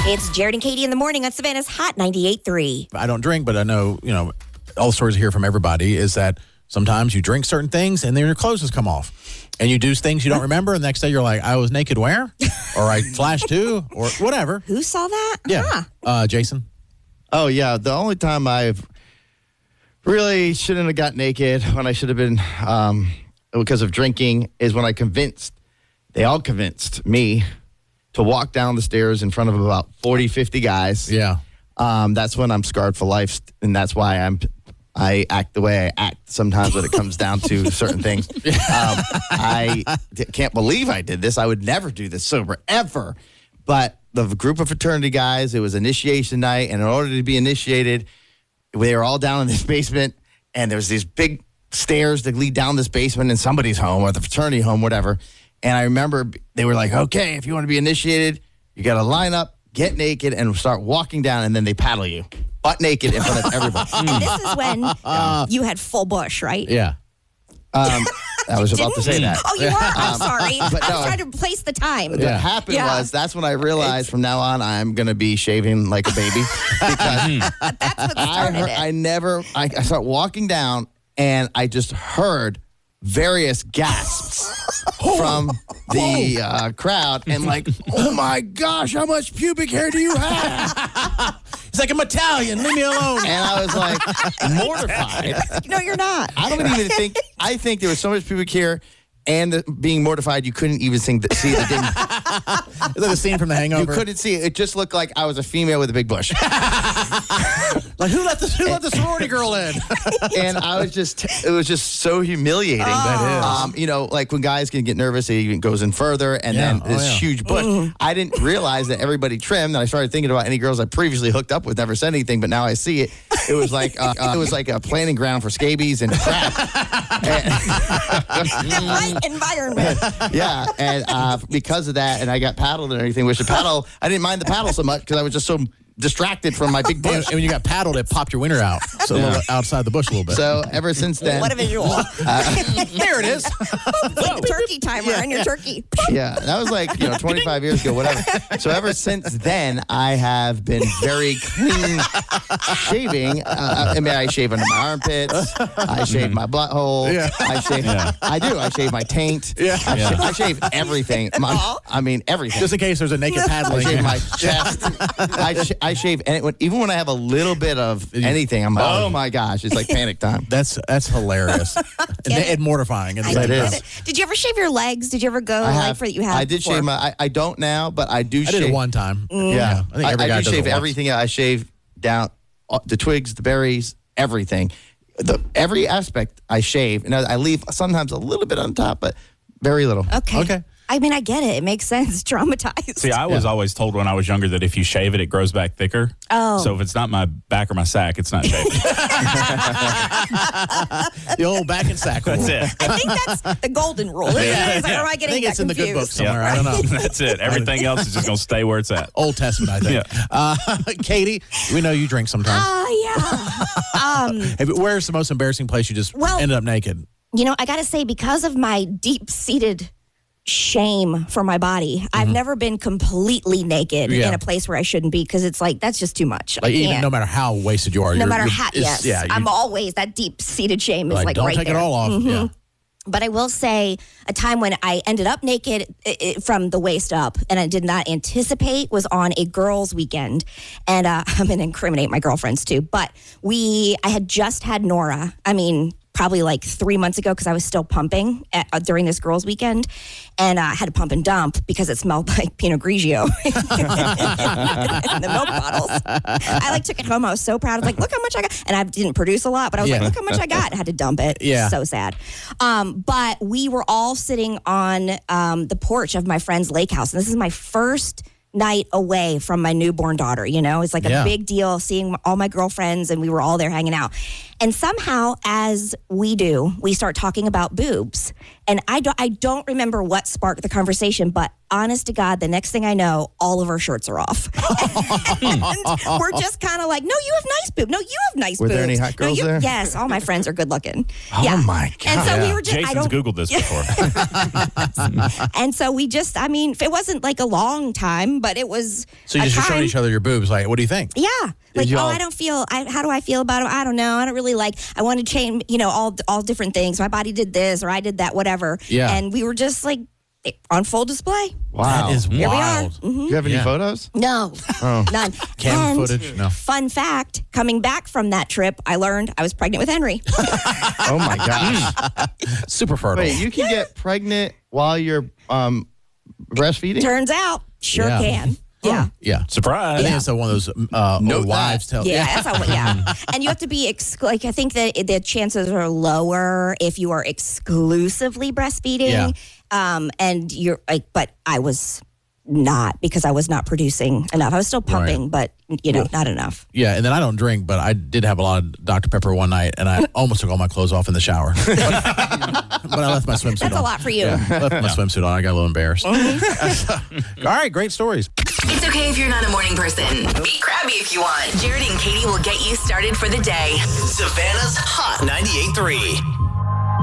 It's Jared and Katie in the morning on Savannah's Hot 98.3. I don't drink, but I know, all the stories I hear from everybody is that sometimes you drink certain things and then your clothes just come off. And you do things you don't remember, and the next day you're like, I was naked where? Or I flashed too? Or whatever. Who saw that? Yeah. Jason? Oh, yeah. The only time I've really shouldn't have got naked when I should have been because of drinking is when they all convinced me to walk down the stairs in front of about 40, 50 guys. Yeah. That's when I'm scarred for life, and that's why I act the way I act sometimes when it comes down to certain things. I can't believe I did this. I would never do this sober, ever. But the group of fraternity guys, it was initiation night, and in order to be initiated, they were all down in this basement, and there was these big stairs that lead down this basement in somebody's home or the fraternity home, whatever. And I remember they were like, okay, if you want to be initiated, you got to line up, get naked, and start walking down, and then they paddle you. Butt naked in front of everybody. And this is when you had full bush, right? Yeah. I was about to say that. Oh, you were? I'm sorry. but I no. was trying to place the time. What happened was that's when I realized from now on I'm going to be shaving like a baby. Because That's what started it. I start walking down and I just heard various gasps from the crowd and like, oh my gosh, how much pubic hair do you have? It's like I'm Italian. Leave me alone. And I was like mortified. No, you're not. I think there was so much pubic hair and being mortified you couldn't even see the ding. Is that a scene from The Hangover? You couldn't see it. It just looked like I was a female with a big bush. Like, who let the sorority girl in? And it was just so humiliating. That is. Like when guys can get nervous, it even goes in further, and then this huge bush. I didn't realize that everybody trimmed, and I started thinking about any girls I previously hooked up with, never said anything, but now I see it. It was like a planting ground for scabies and crap. The right environment. Yeah, and because of that, and I got paddled and everything, which I didn't mind the paddle so much because I was just so distracted from my big bush. And when you got paddled, it popped your winter out. So outside the bush a little bit. So ever since then. What a visual. There it is. It's like the turkey timer on your turkey. Yeah, that was like 25 years ago, whatever. So ever since then, I have been very clean shaving. I shave under my armpits. I shave my butthole. Yeah. I do. I shave my taint. Yeah. I shave everything. Everything. Just in case there's a naked paddling. I shave my chest. I shave, and even when I have a little bit of anything, I'm like, oh my gosh, it's like panic time. That's hilarious and mortifying. I That get is. it. Did you ever shave your legs? Did you ever go for that you had? I did before? shave my. I don't now, but I do. I did it one time. Yeah, I think every guy I do does shave it once. everything. I shave down the twigs, the berries, everything. Every aspect I shave, and I leave sometimes a little bit on top, but very little. Okay. I mean, I get it. It makes sense. Traumatized. See, I was always told when I was younger that if you shave it, it grows back thicker. Oh. So if it's not my back or my sack, it's not shaved. The old back and sack rule. That's it. I think that's the golden rule. Isn't it? It's like, or am I I getting think it's that in the good book confused? somewhere. I don't know. That's it. Everything else is just going to stay where it's at. Old Testament, I think. Katie, we know you drink sometimes. Yeah. Where's the most embarrassing place you just ended up naked? I got to say, because of my deep-seated shame for my body, I've never been completely naked in a place where I shouldn't be, because it's like, that's just too much. Like, even no matter how wasted you are. No matter how, yes. Yeah, I'm always, that deep-seated shame is like don't right take there. it all off. Yeah. But I will say a time when I ended up naked from the waist up and I did not anticipate was on a girls' weekend. And I'm going to incriminate my girlfriends too. But I had just had Nora. I mean, probably like 3 months ago, because I was still pumping during this girls' weekend. And I had to pump and dump because it smelled like Pinot Grigio in the milk bottles. I took it home. I was so proud. I was like, look how much I got. And I didn't produce a lot, but I was like, look how much I got. I had to dump it. Yeah. So sad. But we were all sitting on the porch of my friend's lake house. And this is my first night away from my newborn daughter. It's like a big deal seeing all my girlfriends, and we were all there hanging out. And somehow, as we do, we start talking about boobs. And I don't remember what sparked the conversation, but honest to God, the next thing I know, all of our shirts are off. And we're just kind of like, no, you have nice boobs. No, you have nice boobs. Were there any hot girls there? Yes, all my friends are good looking. Oh, my God. And so we were just, Jason's Googled this before. and so we just, I mean, it wasn't like a long time, but it was. So you a just were time. showing each other your boobs. Like, what do you think? Yeah. Like, you all- I don't feel, how do I feel about it? I don't know. I don't really like, I want to change, all different things. My body did this or I did that, whatever. Yeah. And we were just like on full display. Wow. That is we are. wild. Do you have any Yeah. photos? No, none. Cam And footage? No. Fun fact, coming back from that trip, I learned I was pregnant with Henry. Oh, my gosh. Super fertile. Wait, you can get pregnant while you're breastfeeding? Turns out, sure Yeah. can. Yeah. Yeah. Surprise. I think it's one of those old wives tell. Yeah, that's how, yeah. And you have to be, like, I think that the chances are lower if you are exclusively breastfeeding. Yeah. And you're like, but I was not because I was not producing enough. I was still pumping, but, not enough. Yeah, and then I don't drink, but I did have a lot of Dr. Pepper one night, and I almost took all my clothes off in the shower. But I left my swimsuit on. That's a lot for you. Yeah, I left my swimsuit on. I got a little embarrassed. All right, great stories. It's okay if you're not a morning person. Be crabby if you want. Jared and Katie will get you started for the day. Savannah's Hot 98.3.